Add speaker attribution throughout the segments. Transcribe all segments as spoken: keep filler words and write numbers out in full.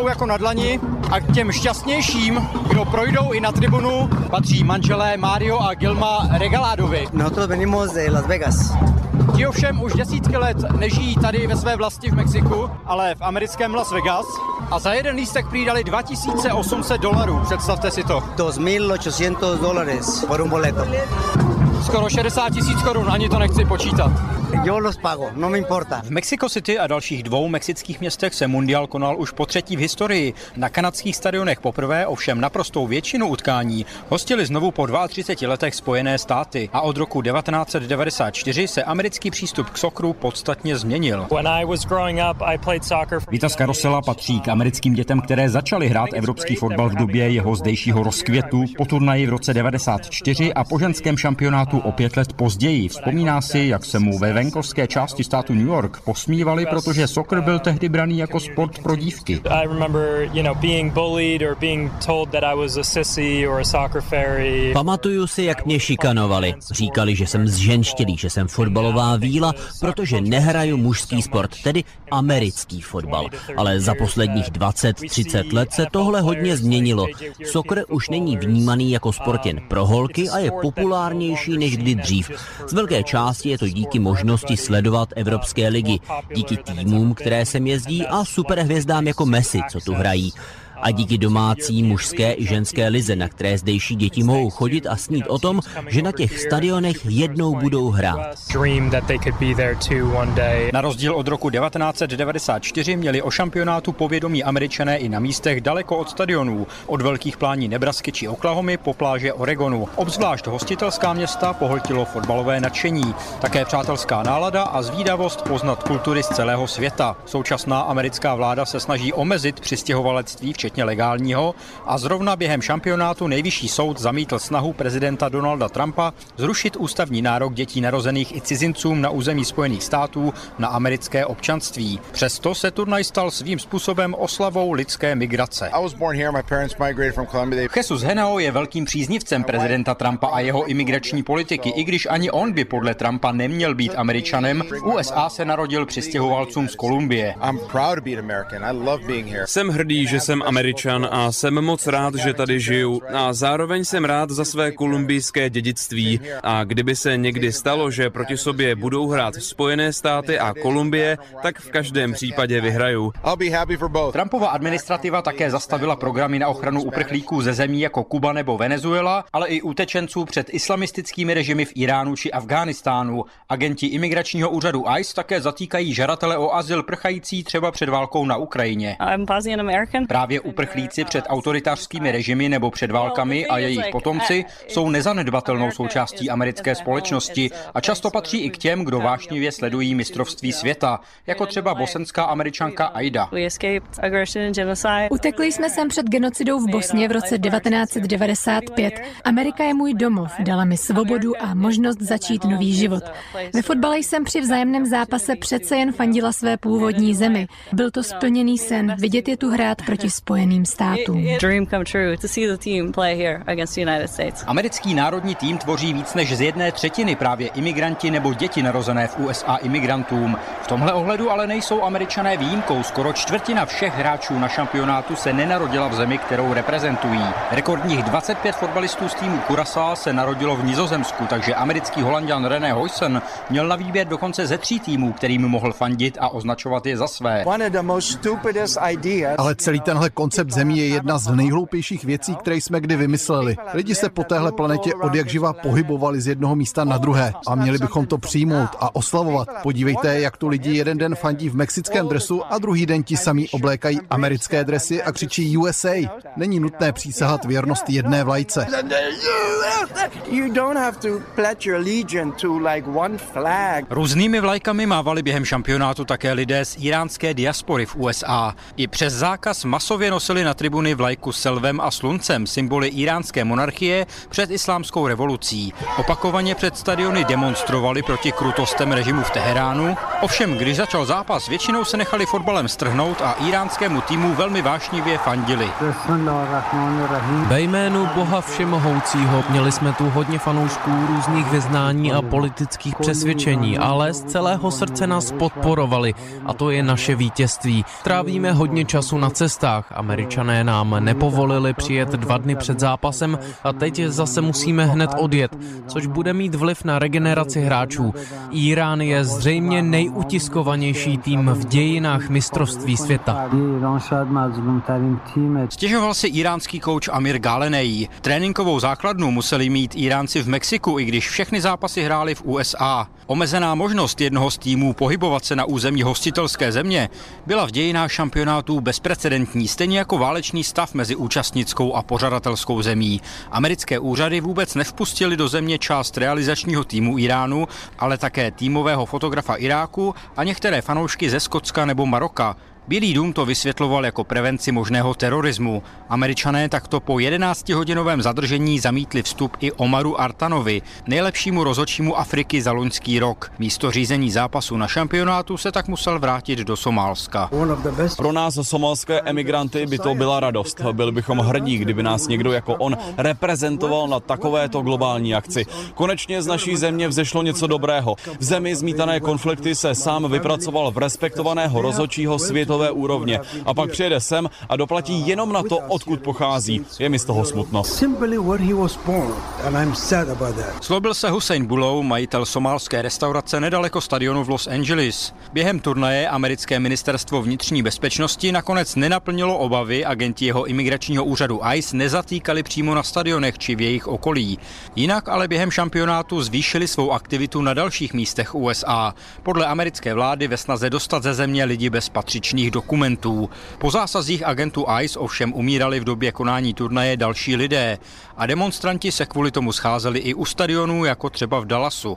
Speaker 1: sebou jako na dlani a k těm šťastnějším, kdo projdou i na tribunu, patří manželé Mario a Gilma Regaládovi.
Speaker 2: Nosotros venimos de Las Vegas.
Speaker 1: Ti ovšem už desítky let nežijí tady ve své vlasti v Mexiku, ale v americkém Las Vegas a za jeden lístek přidali dva tisíce osm set dolarů, představte si to.
Speaker 2: dos mil ochocientos dólares por un boleto.
Speaker 1: Skoro šedesát tisíc korun, ani to nechci počítat.
Speaker 2: Yo los pago, no me importa.
Speaker 1: V Mexico City a dalších dvou mexických městech se mundial konal už po třetí v historii. Na kanadských stadionech poprvé ovšem naprostou většinu utkání hostili znovu po třiceti dvou letech Spojené státy a od roku devatenáct set devadesát čtyři se americký přístup k sokru podstatně změnil. Vítas Karosela patří k americkým dětem, které začaly hrát evropský fotbal v době jeho zdejšího rozkvětu, po turnaji v roce devadesát čtyři a po ženském šampionátu o pět let později. Vzpomíná si, jak se mu ve venkovské části státu New York posmívali, protože soccer byl tehdy braný jako sport pro dívky.
Speaker 3: Pamatuju si, jak mě šikanovali. Říkali, že jsem zženštělý, že jsem fotbalová víla, protože nehraju mužský sport, tedy americký fotbal. Ale za posledních dvacet třicet let se tohle hodně změnilo. Soccer už není vnímaný jako sport jen pro holky a je populárnější než kdy dřív. Z velké části je to díky možnosti sledovat evropské ligy, díky týmům, které sem jezdí a superhvězdám jako Messi, co tu hrají. A díky domácí mužské i ženské lize, na které zdejší děti mohou chodit a snít o tom, že na těch stadionech jednou budou hrát.
Speaker 1: Na rozdíl od roku devatenáct set devadesát čtyři měli o šampionátu povědomí Američané i na místech daleko od stadionů, od velkých plání Nebrasky či Oklahomy po pláže Oregonu. Obzvlášť hostitelská města pohltilo fotbalové nadšení, také přátelská nálada a zvídavost poznat kultury z celého světa. Současná americká vláda se snaží omezit přistěhovalectví včetně legálního a zrovna během šampionátu nejvyšší soud zamítl snahu prezidenta Donalda Trumpa zrušit ústavní nárok dětí narozených i cizincům na území Spojených států na americké občanství. Přesto se turnaj stal svým způsobem oslavou lidské migrace. Jesus Henao je velkým příznivcem prezidenta Trumpa a jeho imigrační politiky, i když ani on by podle Trumpa neměl být Američanem. V U S A se narodil přistěhovalcům z Kolumbie.
Speaker 4: Jsem hrdý, že jsem Američan a jsem moc rád, že tady žiju a zároveň jsem rád za své kolumbijské dědictví a kdyby se někdy stalo, že proti sobě budou hrát Spojené státy a Kolumbie, tak v každém případě vyhraju.
Speaker 1: Trumpova administrativa také zastavila programy na ochranu uprchlíků ze zemí jako Kuba nebo Venezuela, ale i utečenců před islamistickými režimy v Iránu či Afghánistánu. Agenti imigračního úřadu I C E také zatýkají žadatele o azyl prchající třeba před válkou na Ukrajině. Právě uprchlíci před autoritářskými režimy nebo před válkami a jejich potomci jsou nezanedbatelnou součástí americké společnosti a často patří i k těm, kdo vášnivě sledují mistrovství světa, jako třeba bosenská Američanka Aida.
Speaker 5: Utekli jsme sem před genocidou v Bosně v roce devatenáct set devadesát pět. Amerika je můj domov, dala mi svobodu a možnost začít nový život. Ve fotbale jsem při vzájemném zápase přece jen fandila své původní zemi. Byl to splněný sen, vidět je tu hrát proti Spojeným státům.
Speaker 1: Americký národní tým tvoří víc než z jedné třetiny právě imigranti nebo děti narozené v U S A imigrantům. V tomhle ohledu ale nejsou Američané výjimkou. Skoro čtvrtina všech hráčů na šampionátu se nenarodila v zemi, kterou reprezentují. Rekordních dvacet pět fotbalistů z týmu Curaçao se narodilo v Nizozemsku, takže americký Holanďan René Huysen měl na výběr dokonce ze tří týmů, kterým mohl fandit a označovat je za své.
Speaker 6: Ale celý tenhle koncept zemí je jedna z nejhloupějších věcí, které jsme kdy vymysleli. Lidi se po téhle planetě odjakživa pohybovali z jednoho místa na druhé a měli bychom to přijmout a oslavovat. Podívejte, jak tu lidi jeden den fandí v mexickém dresu a druhý den ti samí oblékají americké dresy a křičí U S A. Není nutné přísahat věrnost jedné vlajce.
Speaker 1: Různými vlajkami mávali během šampionátu také lidé z iránské diaspory v U S A. I přes zákaz masově nosili na tribuny vlajku s lvem a sluncem, symboly íránské monarchie před islámskou revolucí. Opakovaně před stadiony demonstrovali proti krutostem režimu v Teheránu. Ovšem, když začal zápas, většinou se nechali fotbalem strhnout a íránskému týmu velmi vášnivě fandili.
Speaker 7: Ve jménu Boha Všemohoucího měli jsme tu hodně fanoušků různých vyznání a politických přesvědčení, ale z celého srdce nás podporovali a to je naše vítězství. Trávíme hodně času na cestách. Američané nám nepovolili přijet dva dny před zápasem a teď zase musíme hned odjet, což bude mít vliv na regeneraci hráčů. Írán je zřejmě nejutiskovanější tým v dějinách mistrovství světa.
Speaker 1: Stěžoval si íránský kouč Amir Gálenej. Tréninkovou základnu museli mít Íránci v Mexiku, i když všechny zápasy hráli v U S A. Omezená možnost jednoho z týmů pohybovat se na území hostitelské země byla v dějinách šampionátů bezprecedentní, stejně jako válečný stav mezi účastnickou a pořadatelskou zemí. Americké úřady vůbec nevpustili do země část realizačního týmu Iránu, ale také týmového fotografa Iráku a některé fanoušky ze Skotska nebo Maroka. Bílý dům to vysvětloval jako prevenci možného terorismu. Američané takto po jedenáctihodinovém zadržení zamítli vstup i Omaru Artanovi, nejlepšímu rozhodčímu Afriky za loňský rok. Místo řízení zápasu na šampionátu se tak musel vrátit do Somálska.
Speaker 8: Pro nás somálské emigranty by to byla radost. Byli bychom hrdí, kdyby nás někdo jako on reprezentoval na takovéto globální akci. Konečně z naší země vzešlo něco dobrého. V zemi zmítané konflikty se sám vypracoval v respektovaného rozhodčího světové úrovně a pak přijede sem a doplatí jenom na to, odkud pochází. Je mi z toho smutno.
Speaker 1: Zlobil se Hussein Bulou, majitel somálské restaurace nedaleko stadionu v Los Angeles. Během turnaje americké ministerstvo vnitřní bezpečnosti nakonec nenaplnilo obavy, agenti jeho imigračního úřadu I C E nezatýkali přímo na stadionech či v jejich okolí. Jinak ale během šampionátu zvýšili svou aktivitu na dalších místech U S A. Podle americké vlády ve snaze dostat ze země lidi bez patřičných dokumentů. Po zásazích agentů I C E ovšem umírali v době konání turnaje další lidé a demonstranti se kvůli tomu scházeli i u stadionů, jako třeba v Dallasu.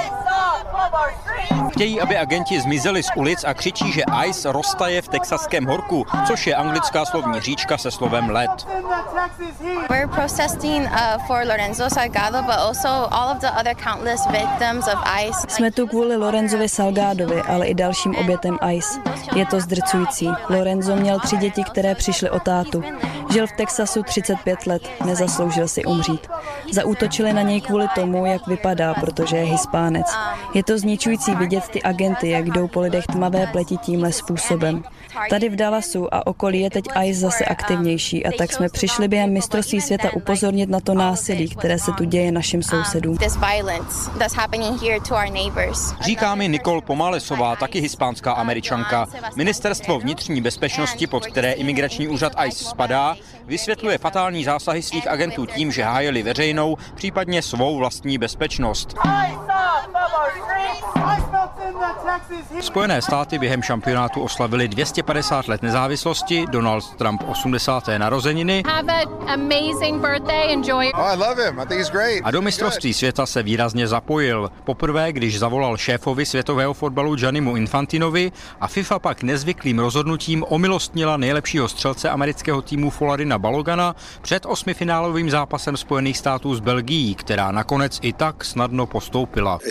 Speaker 1: Chtějí, aby agenti zmizeli z ulic a křičí, že I C E roztaje v texaském horku, což je anglická slovní říčka se slovem led.
Speaker 9: We're protesting uh, for Lorenzo Salgado, but also all of the other countless victims of I C E.
Speaker 10: Jsme tu kvůli Lorenzovi Salgadovi, ale i dalším obětem I C E. Je to zdrcující. Lorenzo měl tři děti, které přišly o tátu. Žil v Texasu třicet pět let, nezasloužil si umřít. Zaútočili na něj kvůli tomu, jak vypadá, protože je Hispánec. Je to zničující vidět ty agenty, jak jdou po lidech tmavé pleti tímhle způsobem. Tady v Dallasu a okolí je teď I C E zase aktivnější a tak jsme přišli během mistrovství světa upozornit na to násilí, které se tu děje našim sousedům.
Speaker 1: Říká mi Nicole Pomalesová, taky hispánská Američanka. Ministerstvo vnitřní bezpečnosti, pod které imigrační úřad I C E spadá, vysvětluje fatální zásahy svých agentů tím, že hájili veřejnou, případně svou vlastní bezpečnost. Spojené státy během šampionátu oslavili dvě stě padesát let nezávislosti, Donald Trump osmdesáté narozeniny a do mistrovství světa se výrazně zapojil. Poprvé, když zavolal šéfovi světového fotbalu Giannimu Infantinovi a FIFA pak nezvyklým rozhodnutím omilostnila nejlepšího střelce amerického týmu Floridina Balogana před osmifinálovým zápasem Spojených států s Belgií, která nakonec i tak snadno postoupila.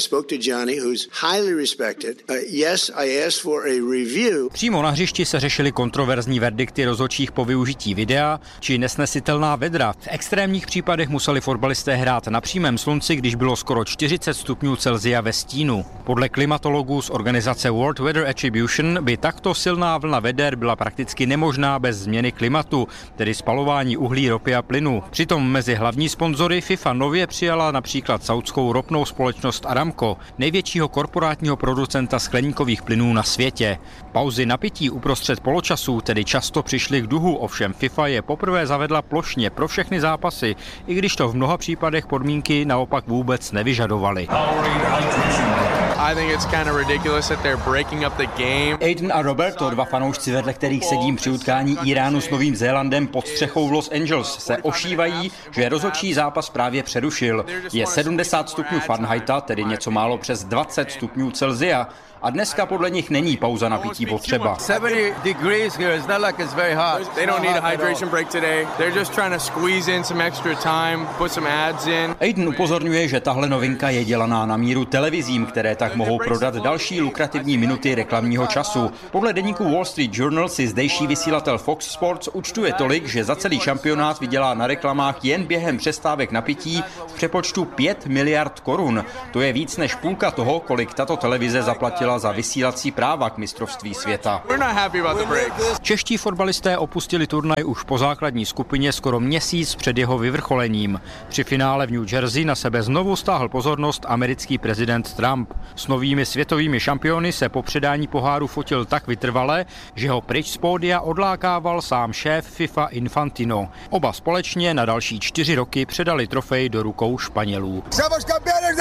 Speaker 1: Přímo na hřišti se řešily kontroverzní verdikty rozhodčích po využití videa či nesnesitelná vedra. V extrémních případech museli fotbalisté hrát na přímém slunci, když bylo skoro čtyřicet stupňů Celsia ve stínu. Podle klimatologů z organizace World Weather Attribution by takto silná vlna veder byla prakticky nemožná bez změny klimatu, tedy spalování uhlí, ropy a plynu. Přitom mezi hlavní sponzory FIFA nově přijala například saudskou ropnou společnost Aramco, největšího korporátního producenta skleníkových plynů na světě. Pauzy na pití uprostřed poločasů tedy často přišly k duhu, ovšem FIFA je poprvé zavedla plošně pro všechny zápasy, i když to v mnoha případech podmínky naopak vůbec nevyžadovaly. Aiden a Roberto, dva fanoušci, vedle kterých sedím při utkání Iránu s Novým Zélandem pod střechou v Los Angeles, se ošívají, že rozhodčí zápas právě přerušil. Je sedmdesát stupňů Fahrenheita, tedy něco málo přes dvacet stupňů Celsia. A dneska podle nich není pauza na pití potřeba. Aiden upozorňuje, že tahle novinka je dělaná na míru televizím, které tak mohou prodat další lukrativní minuty reklamního času. Podle deníku Wall Street Journal si zdejší vysílatel Fox Sports účtuje tolik, že za celý šampionát vydělá na reklamách jen během přestávek na pití v přepočtu pět miliard korun. To je víc než půlka toho, kolik tato televize zaplatila za vysílací práva k mistrovství světa. Čeští fotbalisté opustili turnaj už po základní skupině skoro měsíc před jeho vyvrcholením. Při finále v New Jersey na sebe znovu stáhl pozornost americký prezident Trump. S novými světovými šampiony se po předání poháru fotil tak vytrvale, že ho pryč z pódia odlákával sám šéf FIFA Infantino. Oba společně na další čtyři roky předali trofej do rukou Španělů.